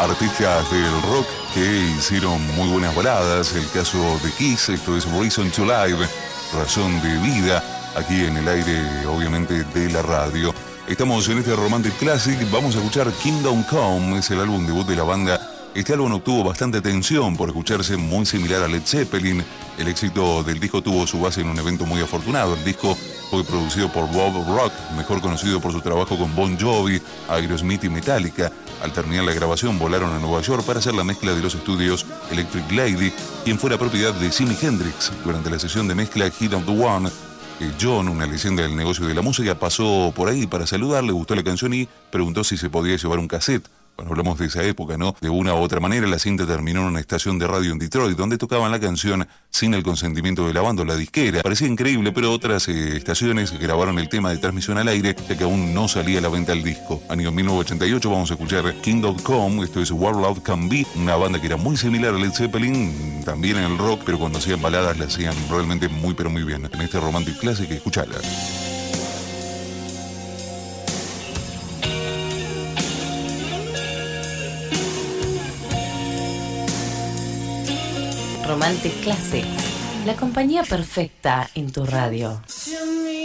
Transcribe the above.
artistas del rock que hicieron muy buenas baladas. El caso de Kiss, esto es Reason to Live, razón de vida, aquí en el aire, obviamente, de la radio. Estamos en este Romantic Classic, vamos a escuchar Kingdom Come, es el álbum debut de la banda. Este álbum obtuvo bastante atención por escucharse muy similar a Led Zeppelin. El éxito del disco tuvo su base en un evento muy afortunado. El disco fue producido por Bob Rock, mejor conocido por su trabajo con Bon Jovi, Aerosmith y Metallica. Al terminar la grabación volaron a Nueva York para hacer la mezcla de los estudios Electric Lady, quien fue la propiedad de Jimi Hendrix. Durante la sesión de mezcla Hit of the One, John, una leyenda del negocio de la música, pasó por ahí para saludar, le gustó la canción y preguntó si se podía llevar un cassette. Bueno, hablamos de esa época, ¿no? De una u otra manera, la cinta terminó en una estación de radio en Detroit, donde tocaban la canción sin el consentimiento de la banda o la disquera. Parecía increíble, pero otras estaciones grabaron el tema de transmisión al aire, ya que aún no salía a la venta el disco. Año 1988 vamos a escuchar Kingdom Come, esto es Where Love Can Be, una banda que era muy similar a Led Zeppelin, también en el rock, pero cuando hacían baladas la hacían realmente muy pero muy bien. En este Romantic Classic, escuchala. Romantic Classics, la compañía perfecta en tu radio.